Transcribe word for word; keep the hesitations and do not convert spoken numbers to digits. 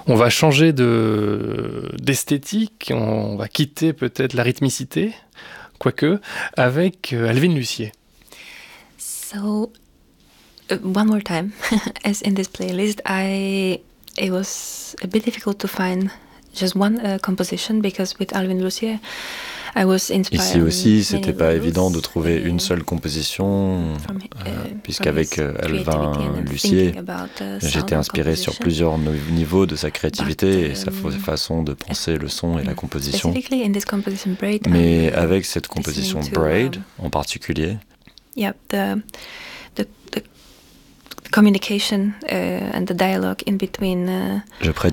On va changer de, d'esthétique, on va quitter peut-être la rythmicité, quoique, avec euh, Alvin Lucier. So, uh, one more time, as in this playlist, I it was a bit difficult to find just one uh, composition because with Alvin Lucier, I was inspired. Ici aussi, c'était many pas rules, évident de trouver uh, une seule composition, from, uh, euh, from puisqu'avec his euh, creativity Alvin and Lucier, thinking about, uh, sound j'étais and inspiré sur composition. plusieurs no- niveaux de sa créativité But, et sa fa- um, façon de penser le son et la composition. Specifically in this composition Braid, Mais I'm, uh, avec cette composition listening to, Braid um, en particulier, yeah, the the, the communication uh, and the dialogue in between. Uh, je prête